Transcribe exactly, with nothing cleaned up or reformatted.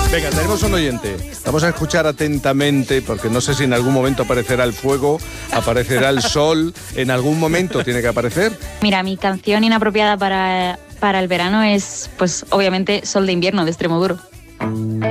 Venga, tenemos un oyente. Vamos a escuchar atentamente, porque no sé si en algún momento aparecerá el fuego, aparecerá el sol, en algún momento tiene que aparecer. Mira, mi canción inapropiada para, para el verano es, pues, obviamente, Sol de invierno, de Extremoduro.